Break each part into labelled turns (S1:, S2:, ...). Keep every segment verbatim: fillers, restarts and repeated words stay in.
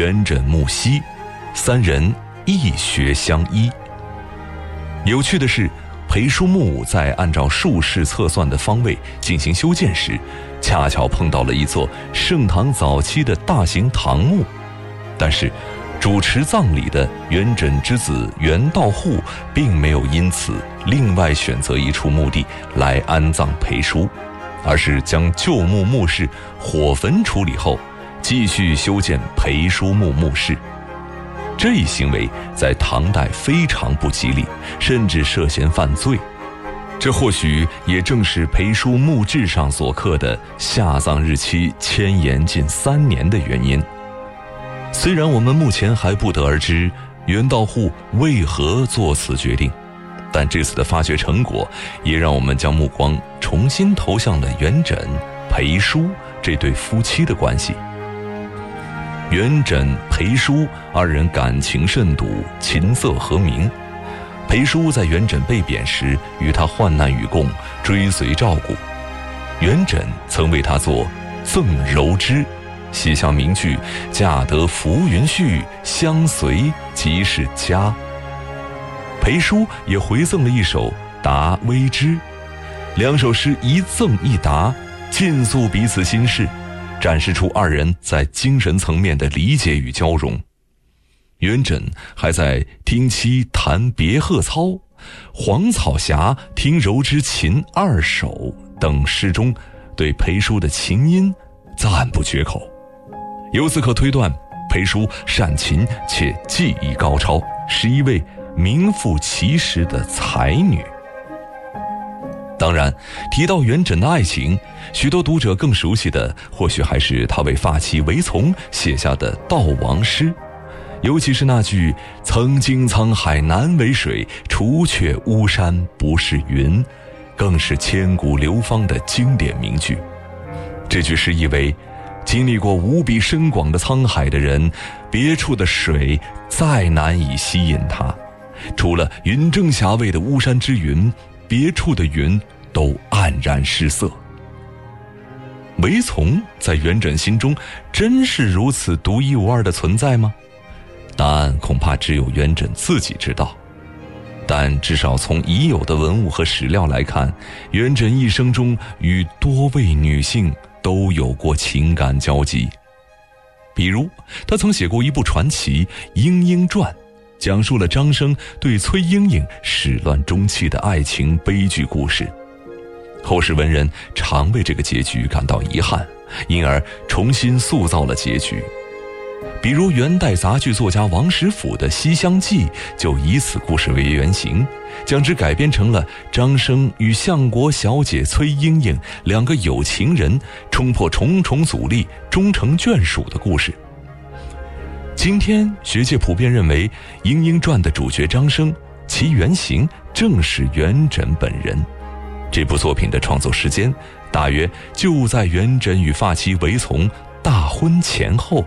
S1: 元稹木犀，三人异学相依。有趣的是，裴叔墓在按照术士测算的方位进行修建时，恰巧碰到了一座盛唐早期的大型唐墓，但是主持葬礼的元稹之子元道护并没有因此另外选择一处墓地来安葬裴叔，而是将旧墓墓室火焚处理后，继续修建裴叔墓墓室。这一行为在唐代非常不吉利，甚至涉嫌犯罪。这或许也正是裴叔墓志上所刻的下葬日期迁延近三年的原因。虽然我们目前还不得而知元道护为何做此决定，但这次的发掘成果也让我们将目光重新投向了元稹、裴叔这对夫妻的关系。元稹、裴叔二人感情甚笃，琴瑟和鸣。裴叔在元稹被贬时与他患难与共，追随照顾。元稹曾为他作赠柔之，写下名句“嫁得浮云絮，相随即是家”。裴叔也回赠了一首《答微之》，两首诗一赠一答，尽诉彼此心事，展示出二人在精神层面的理解与交融。元稹还在《听妻弹别鹤操》《黄草峡听柔之琴二首》等诗中对裴叔的琴音赞不绝口。由此可推断，裴叔善琴且技艺高超，是一位名副其实的才女。当然，提到元稹的爱情，许多读者更熟悉的或许还是他为发妻韦丛写下的悼亡诗，尤其是那句“曾经沧海难为水，除却巫山不是云”，更是千古流芳的经典名句。这句诗意为，经历过无比深广的沧海的人，别处的水再难以吸引他，除了云正霞蔚的巫山之云，别处的云都黯然失色。韦丛在元稹心中真是如此独一无二的存在吗？答案恐怕只有元稹自己知道。但至少从已有的文物和史料来看，元稹一生中与多位女性都有过情感交集。比如他曾写过一部传奇《莺莺传》，讲述了张生对崔莺莺始乱终弃的爱情悲剧故事。后世文人常为这个结局感到遗憾，因而重新塑造了结局。比如元代杂剧作家王实甫的《西厢记》就以此故事为原型，将之改编成了张生与相国小姐崔莺莺两个有情人冲破重重阻力，终成眷属的故事。今天学界普遍认为，《莺莺传》的主角张生，其原型正是元稹本人。这部作品的创作时间大约就在元稹与发妻韦丛大婚前后。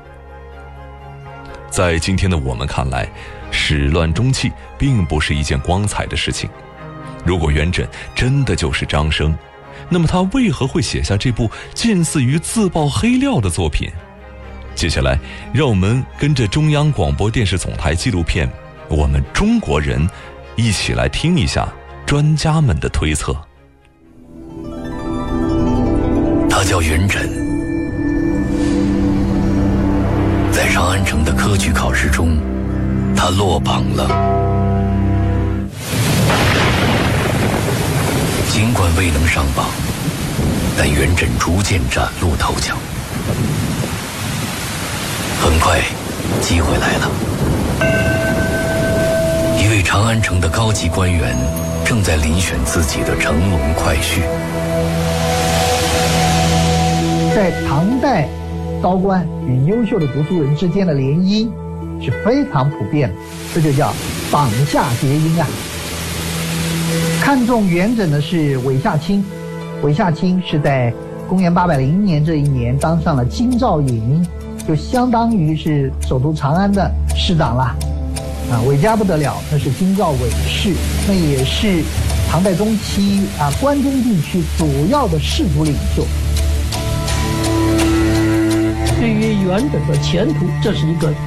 S1: 在今天的我们看来，始乱终弃并不是一件光彩的事情。如果元稹真的就是张生，那么他为何会写下这部近似于自曝黑料的作品？接下来让我们跟着中央广播电视总台纪录片《我们中国人》一起来听一下专家们的推测。
S2: 他叫元稹，在长安城的科举考试中，他落榜了。尽管未能上榜，但元稹逐渐崭露头角。很快，机会来了。一位长安城的高级官员正在遴选自己的乘龙快婿。
S3: 在唐代，高官与优秀的读书人之间的联姻是非常普遍的，这就叫榜下结姻啊。看中元稹的是韦夏卿，韦夏卿是在公元八百零年这一年当上了京兆尹，就相当于是首都长安的市长啦。啊，韦家不得了，那是京兆韦氏，那也是唐代中期啊关中地区主要的士族领袖。对于元稹的前途，这是一个